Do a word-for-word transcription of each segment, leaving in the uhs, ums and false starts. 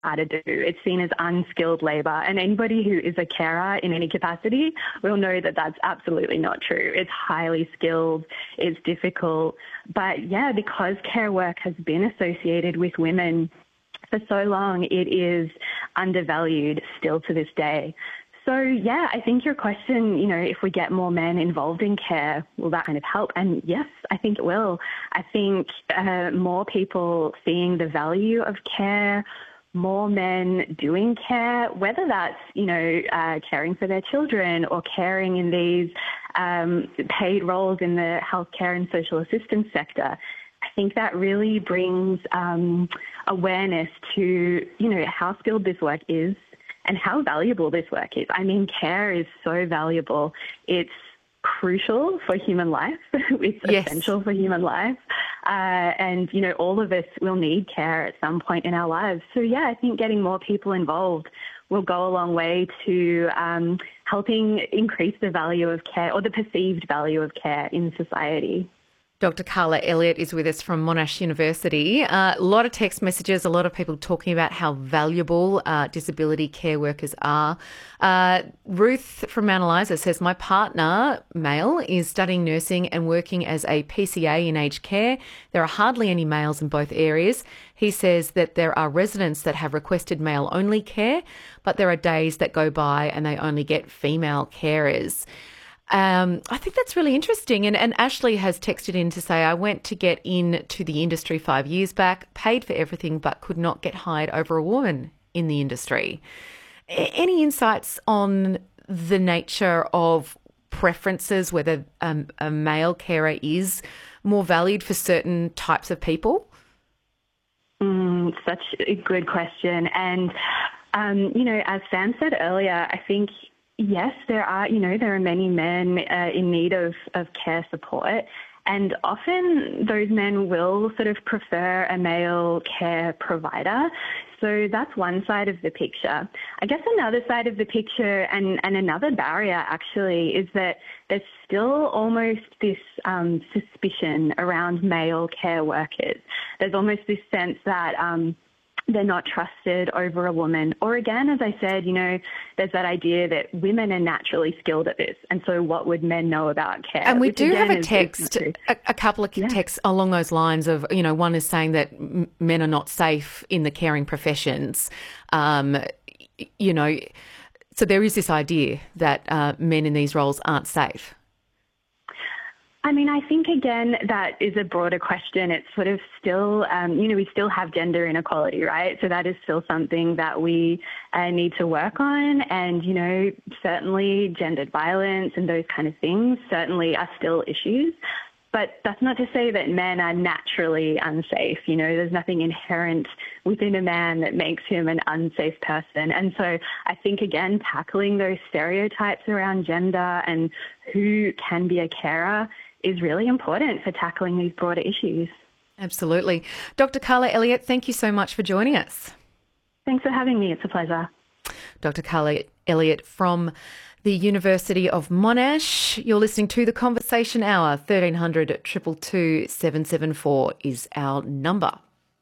how to do. It's seen as unskilled labour, and anybody who is a carer in any capacity will know that that's absolutely not true. It's highly skilled, it's difficult, but yeah, because care work has been associated with women for so long, it is undervalued still to this day. So, yeah, I think your question, you know, if we get more men involved in care, will that kind of help? And yes, I think it will. I think uh, more people seeing the value of care, more men doing care, whether that's, you know, uh, caring for their children or caring in these um, paid roles in the healthcare and social assistance sector. I think that really brings um, awareness to, you know, how skilled this work is and how valuable this work is. I mean, care is so valuable. It's crucial for human life. It's yes. essential for human life. Uh, and, you know, all of us will need care at some point in our lives. So, yeah, I think getting more people involved will go a long way to um, helping increase the value of care, or the perceived value of care in society. Doctor Carla Elliott is with us from Monash University. Uh, a lot of text messages, a lot of people talking about how valuable uh, disability care workers are. Uh, Ruth from Mount Eliza says, my partner, male, is studying nursing and working as a P C A in aged care. There are hardly any males in both areas. He says that there are residents that have requested male-only care, but there are days that go by and they only get female carers. Um, I think that's really interesting. And, and Ashley has texted in to say, I went to get into the industry five years back, paid for everything, but could not get hired over a woman in the industry. A- any insights on the nature of preferences, whether um, a male carer is more valued for certain types of people? Mm, such a good question. And, um, you know, as Sam said earlier, I think yes, there are, you know, there are many men uh, in need of, of care support, and often those men will sort of prefer a male care provider. So that's one side of the picture. I guess another side of the picture, and, and another barrier actually, is that there's still almost this um, suspicion around male care workers. There's almost this sense that um, they're not trusted over a woman. Or again, as I said, you know, there's that idea that women are naturally skilled at this. And so what would men know about care? And we Which do again have a is, text, is a, a couple of yeah. texts along those lines of, you know, one is saying that m- men are not safe in the caring professions. Um, you know, so there is this idea that uh, men in these roles aren't safe. I mean, I think, again, that is a broader question. It's sort of still, um, you know, we still have gender inequality, right? So that is still something that we uh, need to work on. And, you know, certainly gendered violence and those kind of things certainly are still issues. But that's not to say that men are naturally unsafe. You know, there's nothing inherent within a man that makes him an unsafe person. And so I think, again, tackling those stereotypes around gender and who can be a carer is really important for tackling these broader issues. Absolutely. Doctor Carla Elliott, thank you so much for joining us. Thanks for having me. It's a pleasure. Doctor Carla Elliott from the University of Monash. You're listening to The Conversation Hour. thirteen hundred, two two two, seven seven four is our number.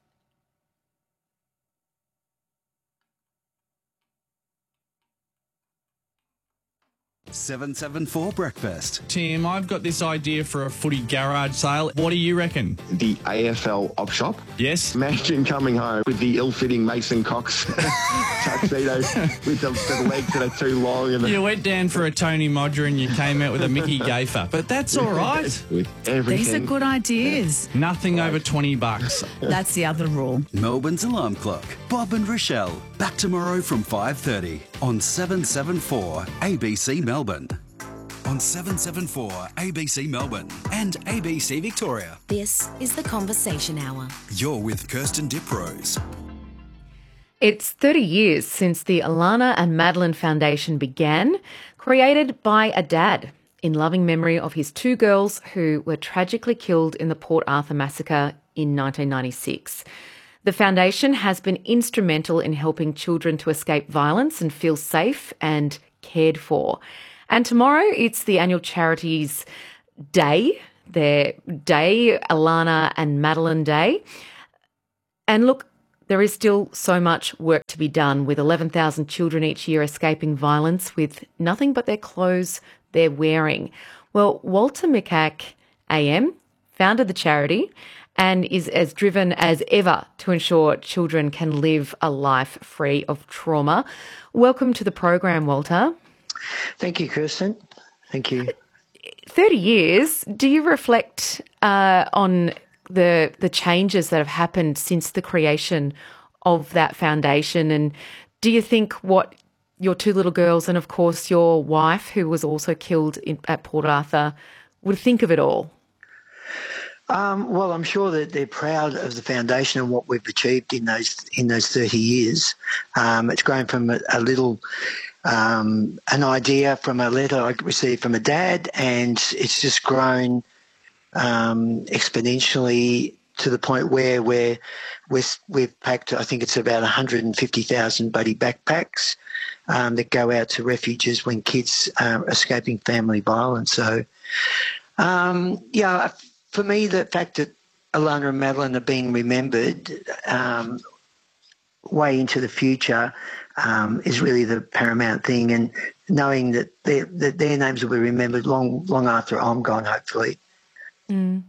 seven seven four Breakfast. Tim, I've got this idea for a footy garage sale. What do you reckon? The A F L op shop. Yes. Imagine coming home with the ill-fitting Mason Cox tuxedo with the, the legs that are too long. And the... You went down for a Tony Modra and you came out with a Mickey Gaffer. But that's all right. With everything. These are good ideas. Nothing over twenty bucks. That's the other rule. Melbourne's alarm clock. Bob and Rochelle. Back tomorrow from five thirty on seven seven four A B C Melbourne. On seven seven four A B C Melbourne and A B C Victoria. This is The Conversation Hour. You're with Kirsten Diprose. It's thirty years since the Alana and Madeline Foundation began, created by a dad in loving memory of his two girls who were tragically killed in the Port Arthur massacre in nineteen ninety-six. The foundation has been instrumental in helping children to escape violence and feel safe and cared for. And tomorrow it's the annual Charities Day, their day, Alana and Madeline Day. And look, there is still so much work to be done, with eleven thousand children each year escaping violence with nothing but their clothes they're wearing. Well, Walter Mikac, A M, founded the charity and is as driven as ever to ensure children can live a life free of trauma. Welcome to the program, Walter. Thank you, Kirsten. Thank you. thirty years, do you reflect uh, on the the changes that have happened since the creation of that foundation? And do you think what your two little girls and, of course, your wife, who was also killed in, at Port Arthur, would think of it all? Um, well, I'm sure that they're proud of the foundation and what we've achieved in those in those thirty years. Um, it's grown from a, a little, um, an idea from a letter I received from a dad, and it's just grown um, exponentially to the point where we're, we're, we've packed, I think it's about one hundred fifty thousand buddy backpacks um, that go out to refuges when kids are escaping family violence. So, um, yeah, for me, the fact that Alana and Madeline are being remembered um, way into the future um, is really the paramount thing, and knowing that, that their names will be remembered long, long after I'm gone, hopefully. Mm.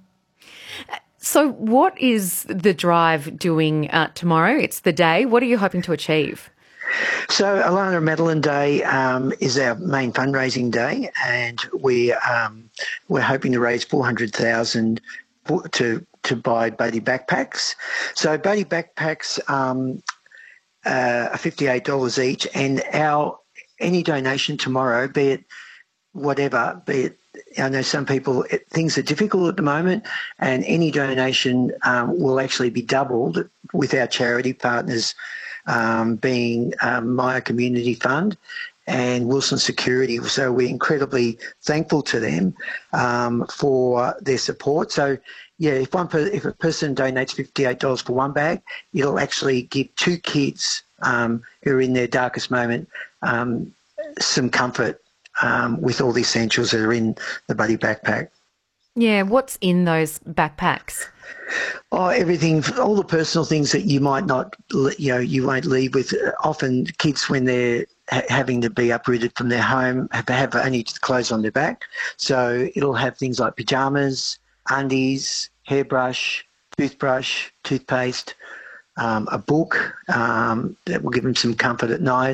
So what is the drive doing uh, tomorrow? It's the day. What are you hoping to achieve? So Alana and Madeline Day um, is our main fundraising day, and we um, we're hoping to raise four hundred thousand to to buy Buddy backpacks. So Buddy backpacks um, uh, are fifty-eight dollars each, and our any donation tomorrow, be it whatever, be it, I know some people, it, things are difficult at the moment, and any donation um, will actually be doubled with our charity partners, um, being um, Maya Community Fund and Wilson Security. So we're incredibly thankful to them um, for their support. So, yeah, if one per, if a person donates fifty-eight dollars for one bag, it'll actually give two kids um, who are in their darkest moment um, some comfort um, with all the essentials that are in the Buddy backpack. Yeah, what's in those backpacks? Oh, everything, all the personal things that you might not, you know, you won't leave with. Often kids, when they're ha- having to be uprooted from their home, have, have only clothes on their back. So it'll have things like pyjamas, undies, hairbrush, toothbrush, toothpaste, um, a book um, that will give them some comfort at night,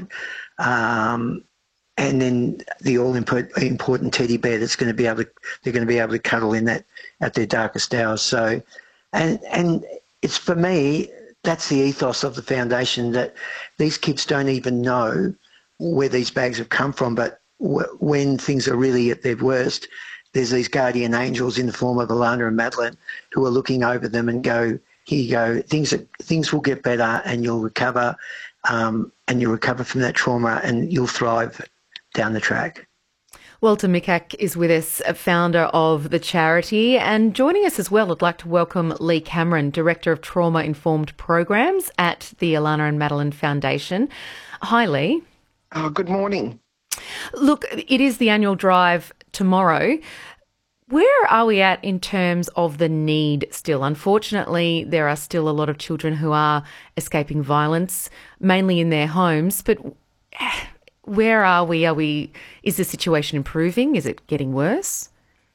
um, and then the all-important teddy bear that's going to be able to, they're going to be able to cuddle in that at their darkest hours. So, and and it's, for me, that's the ethos of the foundation, that these kids don't even know where these bags have come from, but w- when things are really at their worst, there's these guardian angels in the form of Alana and Madeline who are looking over them and go, here you go, things things will get better and you'll recover, um, and you'll recover from that trauma and you'll thrive down the track. Walter Mikac is with us, founder of the charity, and joining us as well, I'd like to welcome Lee Cameron, Director of Trauma Informed Programs at the Alana and Madeline Foundation. Hi, Lee. Oh, good morning. Look, it is the annual drive tomorrow. Where are we at in terms of the need still? Unfortunately, there are still a lot of children who are escaping violence, mainly in their homes, but where are we? Are we? Is the situation improving? Is it getting worse?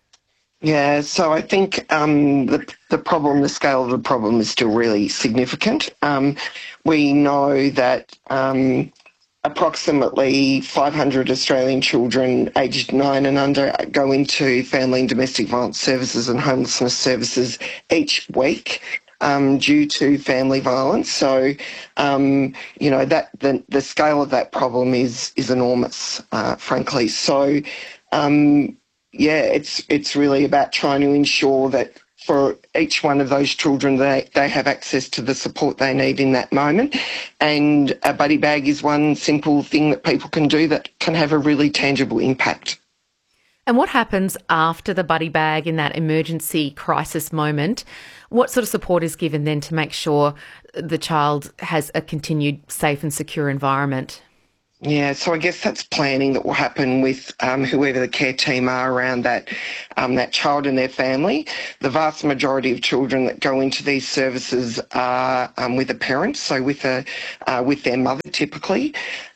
Yeah, so I think um, the, the problem, the scale of the problem is still really significant. Um, we know that um, approximately five hundred Australian children aged nine and under go into family and domestic violence services and homelessness services each week. Um, due to family violence. So, um, you know, that the, the scale of that problem is is enormous, uh, frankly. So, um, yeah, it's it's really about trying to ensure that for each one of those children, they, they have access to the support they need in that moment. And a buddy bag is one simple thing that people can do that can have a really tangible impact. And what happens after the buddy bag in that emergency crisis moment? What sort of support is given then to make sure the child has a continued safe and secure environment? Yeah, so I guess that's planning that will happen with um, whoever the care team are around that um, that child and their family. The vast majority of children that go into these services are um, with a parent, so with a uh, with their mother typically.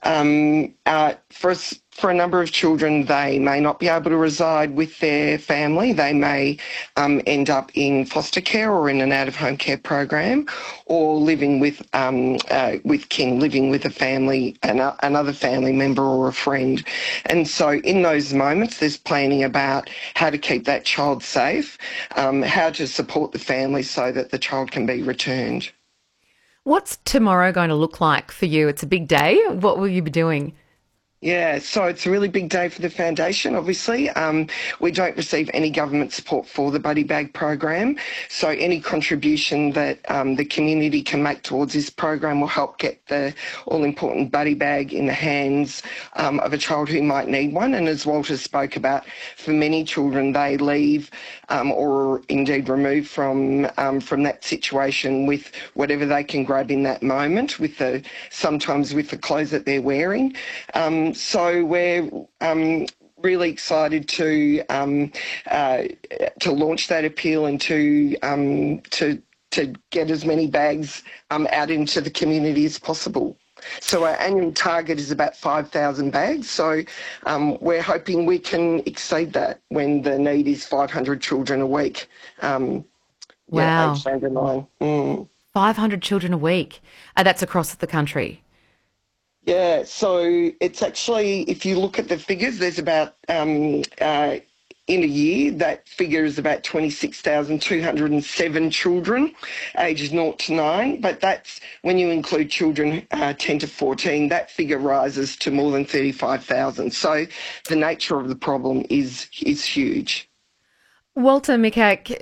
Um, uh, for us, for a number of children, they may not be able to reside with their family. They may um, end up in foster care or in an out-of-home care program, or living with um, uh, with kin, living with a family, an, another family member or a friend. And so in those moments, there's planning about how to keep that child safe, um, how to support the family so that the child can be returned. What's tomorrow going to look like for you? It's a big day. What will you be doing? Yeah, so it's a really big day for the foundation, obviously. Um, we don't receive any government support for the Buddy Bag program, so any contribution that um, the community can make towards this program will help get the all-important Buddy Bag in the hands um, of a child who might need one. And as Walter spoke about, for many children, they leave um, or indeed removed from um, from that situation with whatever they can grab in that moment, with the sometimes with the clothes that they're wearing. Um, So we're um, really excited to um, uh, to launch that appeal and to um, to to get as many bags um, out into the community as possible. So our annual target is about five thousand bags. So um, we're hoping we can exceed that when the need is five hundred children a week. Um, wow, yeah, aged under nine. Mm. five hundred children a week. Uh, that's across the country. Yeah, so it's actually, if you look at the figures, there's about, um, uh, in a year, that figure is about twenty-six thousand two hundred seven children, ages zero to nine, but that's when you include children uh, ten to fourteen, that figure rises to more than thirty-five thousand. So the nature of the problem is is huge. Walter Mikac,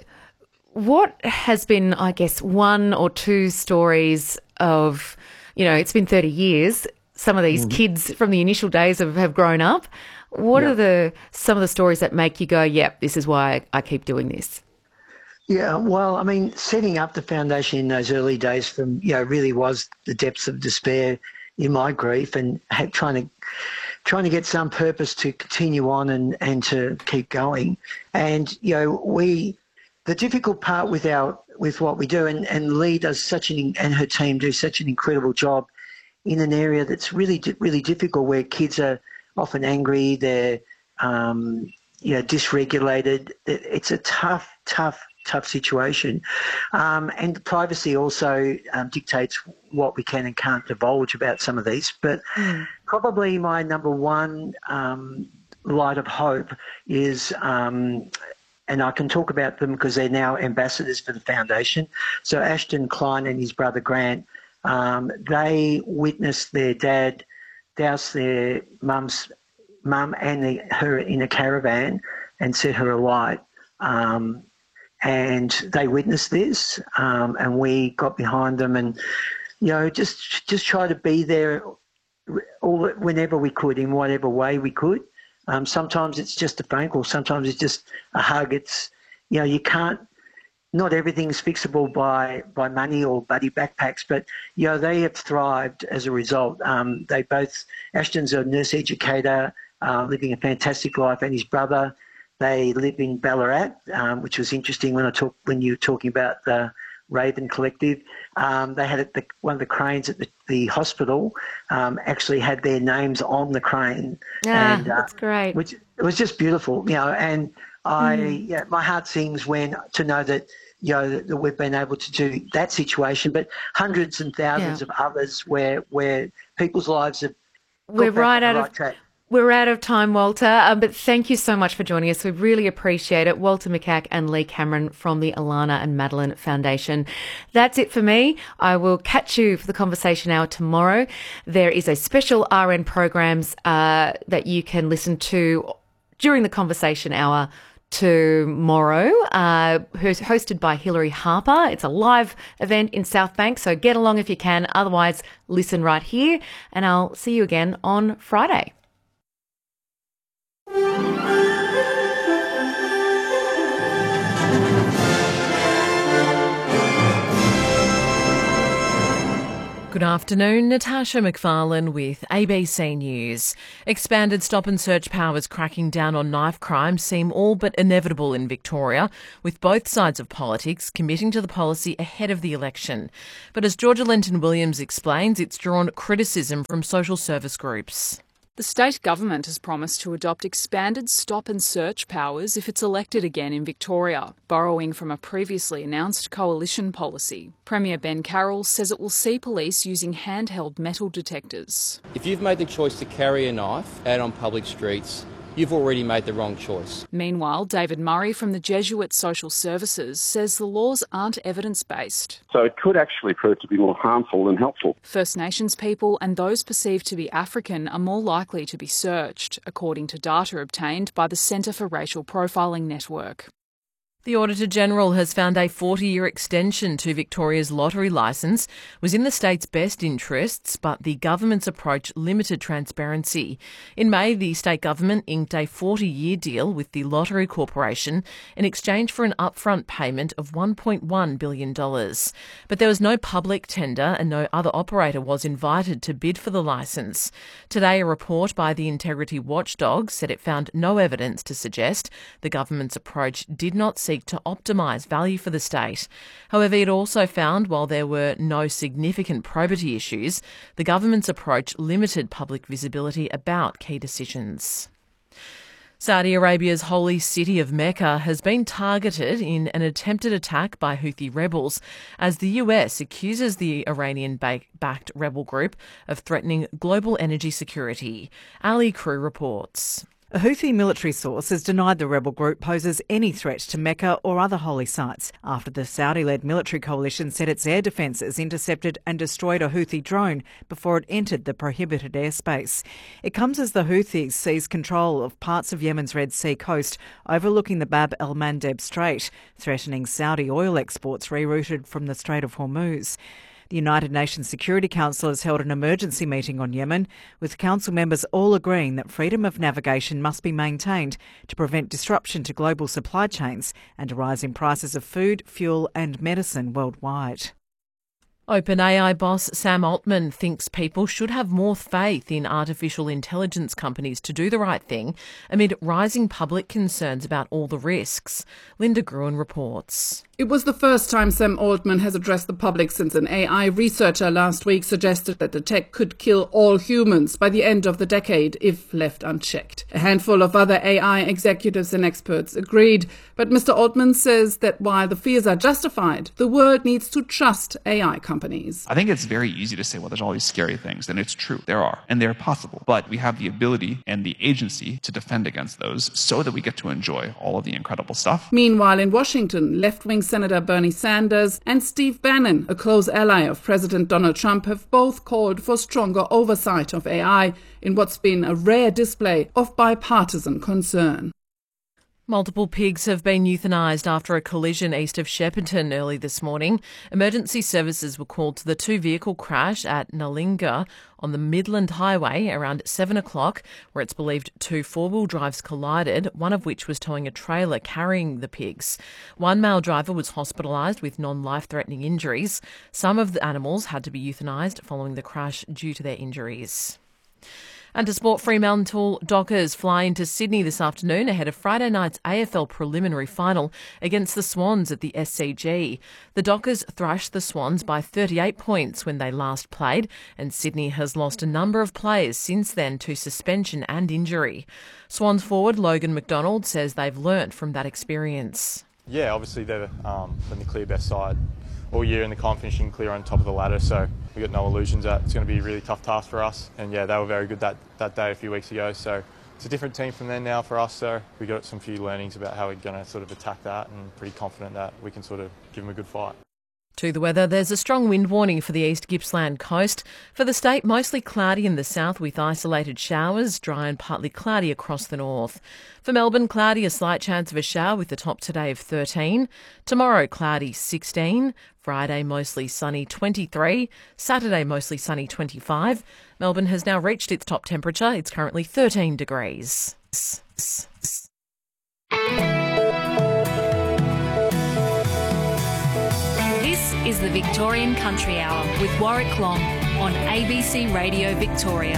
what has been, I guess, one or two stories of, you know, it's been thirty years, some of these mm-hmm. kids from the initial days have, have grown up. What yep. are the some of the stories that make you go, yep, this is why I, I keep doing this? Yeah, well, I mean, setting up the foundation in those early days from, you know, really was the depths of despair in my grief, and had, trying to trying to get some purpose to continue on and, and to keep going. And, you know, we, the difficult part with our, with what we do, and, and Lee does such an, and her team do such an incredible job in an area that's really, really difficult, where kids are often angry, they're, um, you know, dysregulated. It's a tough, tough, tough situation. Um, and privacy also um, dictates what we can and can't divulge about some of these. But mm. probably my number one um, light of hope is, um, and I can talk about them because they're now ambassadors for the foundation. So Ashton Klein and his brother Grant, um, they witnessed their dad douse their mum's mum and the, her in a caravan and set her alight. Um, and they witnessed this, um, and we got behind them, and you know, just just try to be there all whenever we could, in whatever way we could. Um, sometimes it's just a phone call. Sometimes it's just a hug. It's, you know, you can't. Not everything's fixable by, by money or buddy backpacks, but, you know, they have thrived as a result. Um, they both, Ashton's a nurse educator, uh, living a fantastic life, and his brother, they live in Ballarat, um, which was interesting when I talk, when you were talking about the Raven Collective. Um, they had it, the, one of the cranes at the, the hospital um, actually had their names on the crane. Yeah, and, uh, that's great. Which, it was just beautiful, you know, and I, mm. yeah, my heart sings when to know that, you know, that we've been able to do that situation, but hundreds and thousands yeah. of others where where people's lives have. We're right out right of track. We're out of time, Walter. Um, but thank you so much for joining us. We really appreciate it. Walter Mikac and Lee Cameron from the Alana and Madeline Foundation. That's it for me. I will catch you for the Conversation Hour tomorrow. There is a special R N programs uh, that you can listen to during the Conversation Hour tomorrow, uh, hosted by Hilary Harper. It's a live event in South Bank, so get along if you can. Otherwise, listen right here, and I'll see you again on Friday. Good afternoon, Natasha McFarlane with A B C News. Expanded stop and search powers cracking down on knife crime seem all but inevitable in Victoria, with both sides of politics committing to the policy ahead of the election. But as Georgia Lenton-Williams explains, it's drawn criticism from social service groups. The state government has promised to adopt expanded stop and search powers if it's elected again in Victoria, borrowing from a previously announced coalition policy. Premier Ben Carroll says it will see police using handheld metal detectors. If you've made the choice to carry a knife out on public streets, you've already made the wrong choice. Meanwhile, David Murray from the Jesuit Social Services says the laws aren't evidence-based. So it could actually prove to be more harmful than helpful. First Nations people and those perceived to be African are more likely to be searched, according to data obtained by the Centre for Racial Profiling Network. The Auditor-General has found a forty-year extension to Victoria's lottery licence was in the state's best interests, but the government's approach limited transparency. In May, the state government inked a forty-year deal with the Lottery Corporation in exchange for an upfront payment of one point one billion dollars. But there was no public tender and no other operator was invited to bid for the licence. Today, a report by the Integrity Watchdog said it found no evidence to suggest the government's approach did not seek to optimise value for the state. However, it also found while there were no significant probity issues, the government's approach limited public visibility about key decisions. Saudi Arabia's holy city of Mecca has been targeted in an attempted attack by Houthi rebels as the U S accuses the Iranian-backed rebel group of threatening global energy security. Ali Crew reports. A Houthi military source has denied the rebel group poses any threat to Mecca or other holy sites after the Saudi-led military coalition said its air defences intercepted and destroyed a Houthi drone before it entered the prohibited airspace. It comes as the Houthis seized control of parts of Yemen's Red Sea coast overlooking the Bab el-Mandeb Strait, threatening Saudi oil exports rerouted from the Strait of Hormuz. The United Nations Security Council has held an emergency meeting on Yemen, with council members all agreeing that freedom of navigation must be maintained to prevent disruption to global supply chains and a rise in prices of food, fuel and medicine worldwide. OpenAI boss Sam Altman thinks people should have more faith in artificial intelligence companies to do the right thing amid rising public concerns about all the risks. Linda Gruen reports. It was the first time Sam Altman has addressed the public since an A I researcher last week suggested that the tech could kill all humans by the end of the decade if left unchecked. A handful of other A I executives and experts agreed, but Mister Altman says that while the fears are justified, the world needs to trust A I companies. I think it's very easy to say, well, there's all these scary things, and it's true. There are, and they're possible. But we have the ability and the agency to defend against those so that we get to enjoy all of the incredible stuff. Meanwhile, in Washington, left-wing Senator Bernie Sanders and Steve Bannon, a close ally of President Donald Trump, have both called for stronger oversight of A I in what's been a rare display of bipartisan concern. Multiple pigs have been euthanised after a collision east of Shepparton early this morning. Emergency services were called to the two-vehicle crash at Nalinga on the Midland Highway around seven o'clock, where it's believed two four-wheel drives collided, one of which was towing a trailer carrying the pigs. One male driver was hospitalised with non-life-threatening injuries. Some of the animals had to be euthanised following the crash due to their injuries. And to sport, Fremantle Dockers fly into Sydney this afternoon ahead of Friday night's A F L preliminary final against the Swans at the S C G. The Dockers thrashed the Swans by thirty-eight points when they last played, and Sydney has lost a number of players since then to suspension and injury. Swans forward Logan McDonald says they've learnt from that experience. Yeah, obviously they've um, been the clear best side all year in the comp, finishing clear on top of the ladder, so we've got no illusions that it's going to be a really tough task for us. And yeah, they were very good that, that day a few weeks ago, so it's a different team from then now for us, so we got some few learnings about how we're going to sort of attack that, and pretty confident that we can sort of give them a good fight. To the weather, there's a strong wind warning for the East Gippsland coast. For the state, mostly cloudy in the south with isolated showers, dry and partly cloudy across the north. For Melbourne, cloudy, a slight chance of a shower with the top today of thirteen. Tomorrow, cloudy, sixteen. Friday, mostly sunny, twenty-three. Saturday, mostly sunny, twenty-five. Melbourne has now reached its top temperature. It's currently thirteen degrees. This is the Victorian Country Hour with Warwick Long. on A B C Radio Victoria.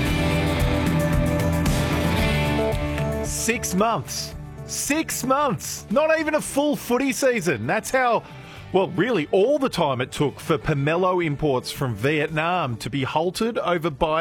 Six months. Six months. Not even a full footy season. That's how, well, really all the time it took for pomelo imports from Vietnam to be halted over by